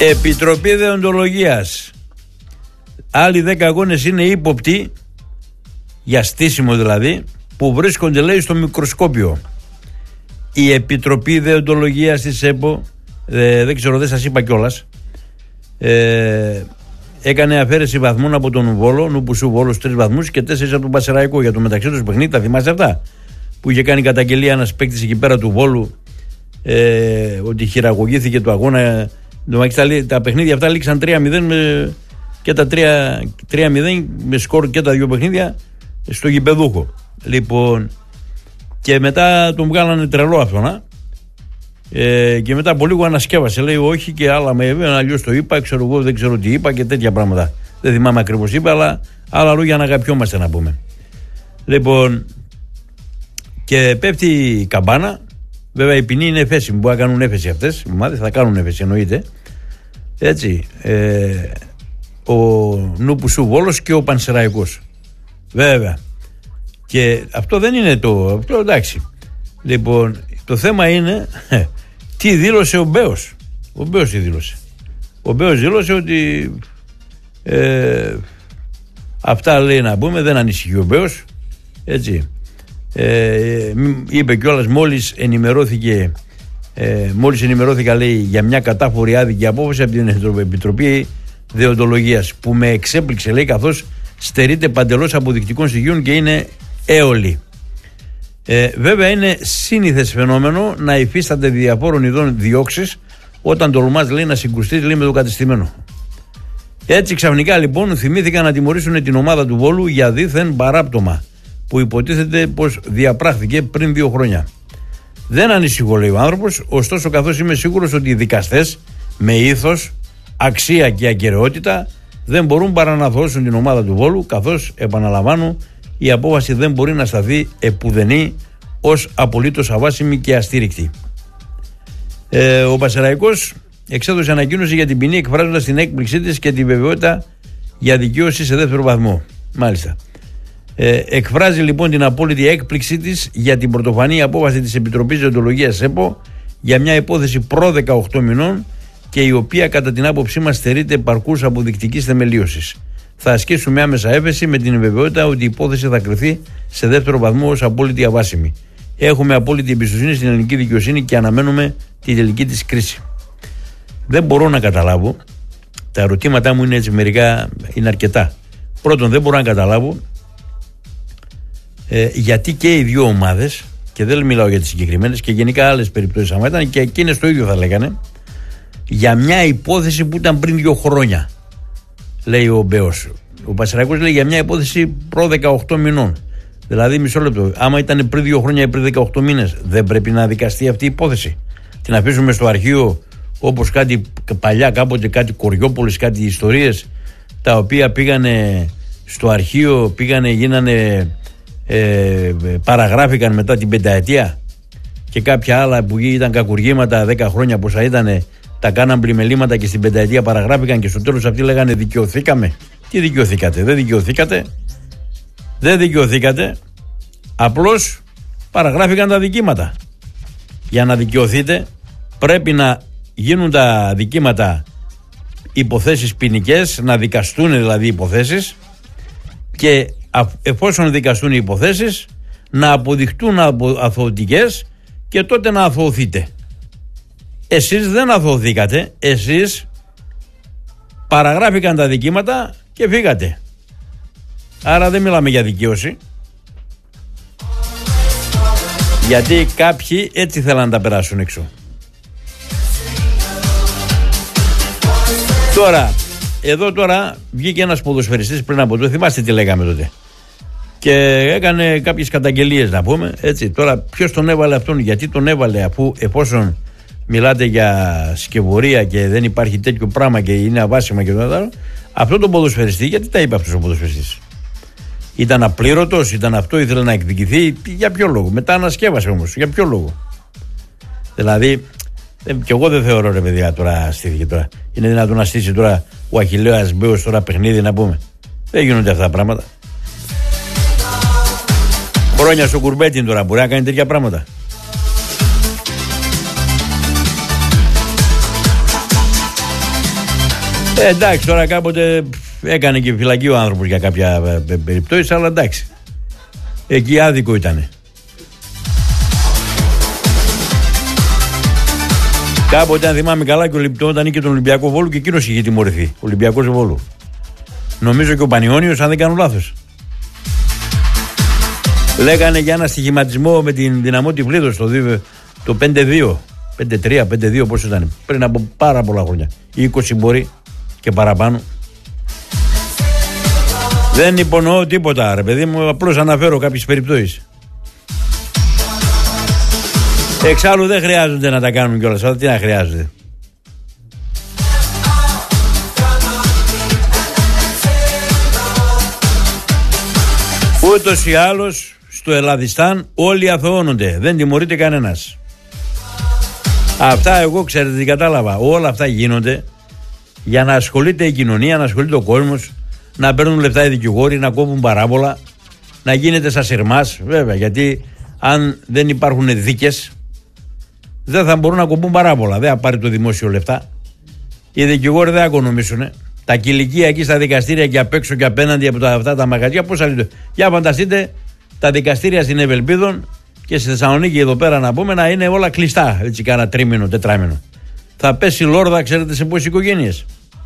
Επιτροπή Δεοντολογίας. Άλλοι 10 αγώνες είναι ύποπτοι, για στήσιμο δηλαδή, που βρίσκονται, λέει, στο μικροσκόπιο. Η Επιτροπή Δεοντολογίας της ΕΠΟ, δεν ξέρω, δεν σας είπα κιόλας, έκανε αφαίρεση βαθμών από τον Βόλο, Νουπουσού Βόλος 3 βαθμούς και 4 από τον Πασεραϊκό για το μεταξύ τους παιχνίδι. Τα θυμάστε αυτά που είχε κάνει καταγγελία ένας παίκτης εκεί πέρα του Βόλου, ότι χειραγωγήθηκε το αγώνα. Τα παιχνίδια αυτά λήξαν 3-0 και τα 3-0 με σκορ και τα δύο παιχνίδια στο γηπεδούχο. Λοιπόν, και μετά τον βγάλανε τρελό αυτόν, και μετά από λίγο ανασκεύασε, λέει όχι και άλλα με αλλιώς το είπα, ξέρω εγώ, δεν ξέρω τι είπα και τέτοια πράγματα. Δεν θυμάμαι ακριβώς είπα, αλλά άλλα λόγια να αγαπιόμαστε, να πούμε. Λοιπόν, και πέφτει η καμπάνα. Βέβαια η ποινή είναι εφέσιμη, μπορεί να κάνουν έφεση αυτές οι ομάδες, θα κάνουν έφεση εννοείται. Έτσι, ο Νουπουσού Βόλος και ο Πανσεραϊκός. Βέβαια. Και αυτό δεν είναι αυτό, εντάξει. Λοιπόν, το θέμα είναι τι δήλωσε ο Μπέος. Ο Μπέος τι δήλωσε. Ο Μπέος δήλωσε ότι αυτά, λέει, να πούμε, δεν ανησυχεί ο Μπέος. Έτσι. Είπε κιόλας μόλις ενημερώθηκα, λέει, για μια κατάφορη άδικη απόφαση από την Επιτροπή Δεοντολογίας που με εξέπληξε, λέει, καθώς στερείται παντελώς αποδεικτικών στοιχείων και είναι έολη. Βέβαια είναι σύνηθες φαινόμενο να υφίστανται διαφόρων ειδών διώξεις όταν τολμάς, λέει, να συγκρουστείς, λέει, με το κατεστημένο. Έτσι ξαφνικά λοιπόν θυμήθηκαν να τιμωρήσουν την ομάδα του Βόλου για δίθεν παράπτωμα που υποτίθεται πως διαπράχθηκε πριν 2 χρόνια. Δεν ανησυχώ, λέει ο άνθρωπος, ωστόσο καθώς είμαι σίγουρος ότι οι δικαστές με ήθος, αξία και ακεραιότητα δεν μπορούν παρά να αθωώσουν την ομάδα του Βόλου, καθώς, επαναλαμβάνω, η απόφαση δεν μπορεί να σταθεί επουδενή ως απολύτως αβάσιμη και αστήρικτη. Ο Πασεραϊκός εξέδωσε ανακοίνωση για την ποινή, εκφράζοντας την έκπληξή της και τη βεβαιότητα για δικαίωση σε 2ο βαθμό. Μάλιστα. Εκφράζει λοιπόν την απόλυτη έκπληξή της για την πρωτοφανή απόφαση της Επιτροπής Δεοντολογίας ΕΠΟ για μια υπόθεση προ 18 μηνών και η οποία κατά την άποψή μας στερείται επαρκούς αποδεικτικής θεμελίωσης. Θα ασκήσουμε άμεσα έφεση με την βεβαιότητα ότι η υπόθεση θα κριθεί σε 2ο βαθμό ως απόλυτη αβάσιμη. Έχουμε απόλυτη εμπιστοσύνη στην ελληνική δικαιοσύνη και αναμένουμε τη τελική της κρίση. Δεν μπορώ να καταλάβω, τα ερωτήματά μου είναι έτσι, μερικά είναι αρκετά. Πρώτον, δεν μπορώ να καταλάβω γιατί και οι δύο ομάδες, και δεν μιλάω για τις συγκεκριμένες και γενικά άλλες περιπτώσεις, άμα ήταν και εκείνες το ίδιο θα λέγανε, για μια υπόθεση που ήταν πριν 2 χρόνια, λέει ο Μπέος. Ο Πασεραϊκός λέει για μια υπόθεση προ 18 μηνών. Δηλαδή, μισό λεπτό, άμα ήταν πριν 2 χρόνια ή πριν 18 μήνες, δεν πρέπει να δικαστεί αυτή η υπόθεση? Την αφήσουμε στο αρχείο όπως κάτι παλιά, κάποτε κάτι Κοριόπολης, κάτι ιστορίες τα οποία πήγανε στο αρχείο, γίνανε παραγράφηκαν μετά την 5ετία, και κάποια άλλα που ήταν κακουργήματα 10 χρόνια πόσα ήτανε, τα κάναν πλημελήματα και στην 5ετία παραγράφηκαν και στο τέλος αυτοί λέγανε δικαιωθήκαμε. Τι δικαιωθήκατε? Δεν δικαιωθήκατε, απλώς παραγράφηκαν τα δικήματα. Για να δικαιωθείτε πρέπει να γίνουν τα δικήματα υποθέσεις ποινικές, να δικαστούν δηλαδή υποθέσεις, και εφόσον δικαστούν οι υποθέσεις να αποδειχτούν αθωωτικές και τότε να αθωωθείτε. Εσείς δεν αθωωθήκατε, εσείς παραγράφηκαν τα δικήματα και φύγατε. Άρα δεν μιλάμε για δικαίωση, γιατί κάποιοι έτσι θέλαν να τα περάσουν έξω. Τώρα βγήκε ένας ποδοσφαιριστής πριν από το, θυμάστε τι λέγαμε τότε, και έκανε κάποιες καταγγελίες, να πούμε έτσι. Τώρα ποιος τον έβαλε αυτόν, γιατί τον έβαλε, αφού εφόσον μιλάτε για σκευωρία και δεν υπάρχει τέτοιο πράγμα και είναι αβάσιμα και το άλλο, αυτό τον ποδοσφαιριστή, γιατί τα είπε αυτός ο ποδοσφαιριστής? Ήταν απλήρωτος, ήταν αυτό, ήθελε να εκδικηθεί? Για ποιο λόγο? Μετά ανασκεύασε όμως, για ποιο λόγο? Δηλαδή, και εγώ δεν θεωρώ, ρε παιδιά, τώρα στήθηκε τώρα. Είναι δυνατόν να στήσει τώρα ο Αχιλλέας Μπέος τώρα παιχνίδι, να πούμε? Δεν γίνονται αυτά τα πράγματα. Χρόνια στο Κουρμπέτιν τώρα μπορεί να κάνει τέτοια πράγματα? Εντάξει, τώρα κάποτε έκανε και φυλακή ο άνθρωπος για κάποια περιπτώσεις, αλλά εντάξει. Εκεί άδικο ήτανε. Κάποτε, αν θυμάμαι καλά, και όταν είχε τον Ολυμπιακό Βόλου και εκείνος είχε τιμωρηθεί. Ο Ολυμπιακός Βόλου. Νομίζω και ο Πανιώνιος, αν δεν κάνω λάθος. Λέγανε για ένα στοιχηματισμό με την Δυναμό Τυφλίδος το 5-2. 5-3, 5-2, πόσο ήταν. Πριν από πάρα πολλά χρόνια. 20 μπορεί και παραπάνω. Δεν υπονοώ τίποτα, ρε παιδί μου. Απλώς αναφέρω κάποιες περιπτώσεις. Εξάλλου δεν χρειάζονται να τα κάνουν κιόλας. Αλλά τι να χρειάζονται. Ούτως ή άλλως στο Ελλαδιστάν όλοι αθωώνονται. Δεν τιμωρείται κανένας. Αυτά εγώ ξέρετε τι κατάλαβα. Όλα αυτά γίνονται για να ασχολείται η κοινωνία, να ασχολείται ο κόσμος, να παίρνουν λεφτά οι δικηγόροι, να κόβουν παράβολα, να γίνεται σαν σειρμάς. Βέβαια, γιατί αν δεν υπάρχουν δίκες, δεν θα μπορούν να κόβουν παράβολα. Δεν θα πάρει το δημόσιο λεφτά. Οι δικηγόροι δεν θα οικονομήσουν. Τα κηλικία εκεί στα δικαστήρια και απ' έξω και απέναντι από αυτά τα μαγαζιά, πώς θα λειτουργούν. Για φανταστείτε τα δικαστήρια στην Ευελπίδων και στη Θεσσαλονίκη εδώ πέρα να πούμε να είναι όλα κλειστά. Έτσι κάνα τρίμηνο, τετράμηνο. Θα πέσει λόρδα, ξέρετε σε πόσες οικογένειες.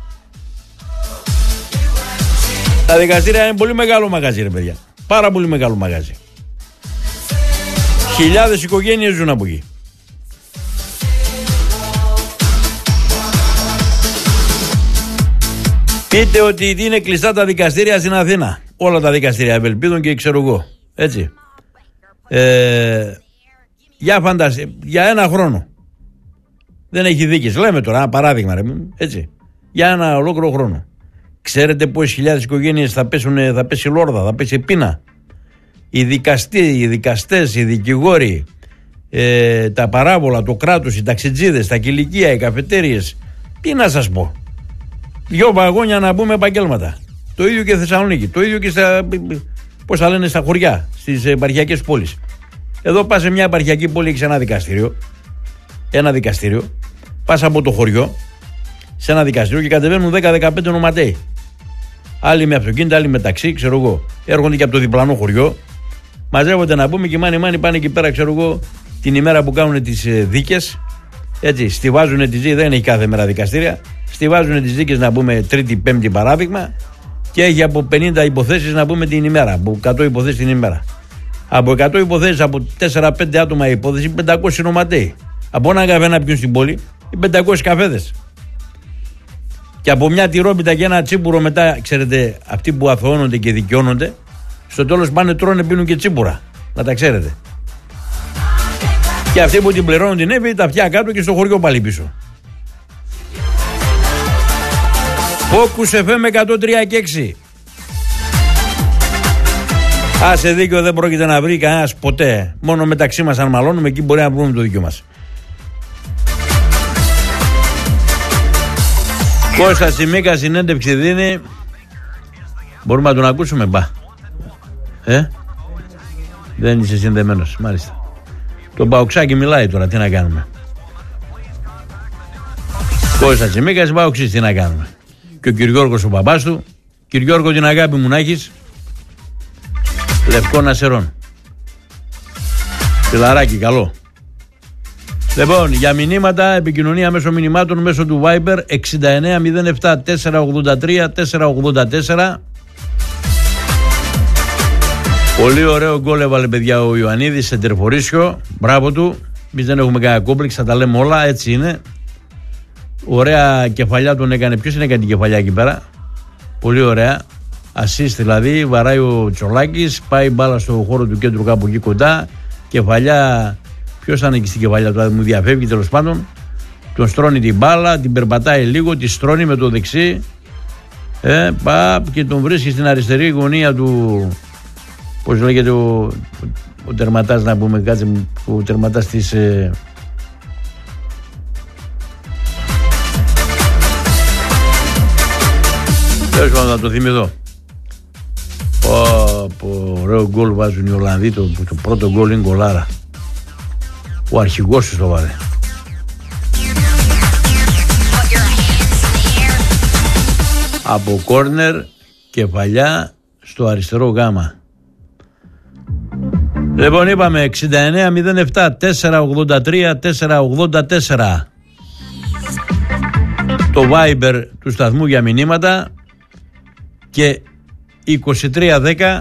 Τα δικαστήρια είναι πολύ μεγάλο μαγαζί, ρε παιδιά. Πάρα πολύ μεγάλο μαγαζί. Χιλιάδες οικογένειες ζουν από εκεί. Πείτε ότι είναι κλειστά τα δικαστήρια στην Αθήνα. Όλα τα δικαστήρια Ευελπίδων και ξέρω εγώ. Έτσι. Για φαντασία, για ένα χρόνο. Δεν έχει δίκες. Λέμε τώρα ένα παράδειγμα, ρε, έτσι. Για ένα ολόκληρο χρόνο. Ξέρετε πόσες χιλιάδες οικογένειες θα πέσει λόρδα, θα πέσει πείνα. Οι δικαστές, οι δικηγόροι, τα παράβολα, το κράτος, οι ταξιτζίδες, τα κηλικία, οι καφετέριες. Τι να σας πω. 2 βαγόνια να μπούμε επαγγέλματα. Το ίδιο και Θεσσαλονίκη. Το ίδιο και στα, πώς θα λένε, στα χωριά, στις επαρχιακές πόλεις. Εδώ πας σε μια επαρχιακή πόλη, έχεις ένα δικαστήριο. Πας από το χωριό σε ένα δικαστήριο και κατεβαίνουν 10-15 νοματέοι. Άλλοι με αυτοκίνητα, άλλοι με ταξί, ξέρω εγώ. Έρχονται και από το διπλανό χωριό. Μαζεύονται να πούμε και μάνι πάνε εκεί πέρα, ξέρω εγώ, την ημέρα που κάνουν τις δίκες. Έτσι, στιβάζουν τις δίκες, δεν έχει κάθε μέρα δικαστήρια. Στιβάζουν τις δίκες να πούμε Τρίτη, Πέμπτη παράδειγμα. Και έχει από 50 υποθέσεις να πούμε την ημέρα. Από 100 υποθέσεις την ημέρα. Από 100 υποθέσεις, από 4-5 άτομα η υπόθεση, 500 νοματέοι. Από ένα καφέ να πιούν στην πόλη, οι 500 καφέδες. Και από μια τυρόπιτα και ένα τσίπουρο μετά, ξέρετε, αυτοί που αθωώνονται και δικαιώνονται, στο τέλος πάνε τρώνε, πίνουν και τσίπουρα. Να τα ξέρετε. Και αυτοί που την πληρώνουν την έβη, τα αυτιά κάτω και στο χωριό πάλι πίσω. Focus FM 103 και 6. Άσε δίκιο δεν πρόκειται να βρει κανένας ποτέ. Μόνο μεταξύ μας αν μαλώνουμε, εκεί μπορεί να βρούμε το δίκιο μας. Κώστα Σιμίκα συνέντευξη δίνει. Μπορούμε να τον ακούσουμε, μπα. Δεν είσαι συνδεμένος, μάλιστα. Το Παοξάκι μιλάει τώρα, τι να κάνουμε. Κώστα Σιμίκας, Παοξής, τι να κάνουμε. Και ο Κυριώργος ο μπαμπάς του. Κυριώργο, την αγάπη μου να έχεις. Λευκό Νασερών. Φιλαράκι, καλό. Λοιπόν, για μηνύματα, επικοινωνία μέσω μηνυμάτων μέσω του Viber 6907 483 484. Πολύ ωραίο γκολ έβαλε, παιδιά, ο Ιωαννίδης σε τερφορίσιο. Μπράβο του. Εμείς δεν έχουμε κανένα κόμπλεξ, θα τα λέμε όλα, έτσι είναι. Ωραία κεφαλιά τον έκανε. Ποιος είναι έκανε την κεφαλιά εκεί πέρα? Πολύ ωραία. Ασίστ δηλαδή, βαράει ο Τσολάκης, πάει μπάλα στο χώρο του κέντρου κάπου εκεί κοντά. Κεφαλιά, ποιος ήταν εκεί στην κεφαλιά του, μου διαφεύγει τέλος πάντων. Τον στρώνει την μπάλα, την περπατάει λίγο, τη στρώνει με το δεξί. Και τον βρίσκει στην αριστερή γωνία του. Πώς λέγεται ο τερματάς, να πούμε, κάτσε, ο τερματάς της. Τέλος πάντων, να το θυμηθώ. Ωραίο γκολ βάζουν οι Ολλανδοί. Το πρώτο γκολ είναι γκολάρα. Ο αρχηγός τους το βάλε. από κόρνερ, κεφαλιά στο αριστερό γάμα. Λοιπόν, είπαμε 69-07 483-484 το Viber του σταθμού για μηνύματα και 2310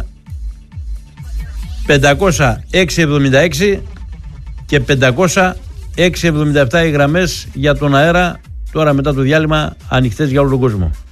500 676 και 500 677 οι γραμμές για τον αέρα τώρα μετά το διάλειμμα, ανοιχτές για όλο τον κόσμο.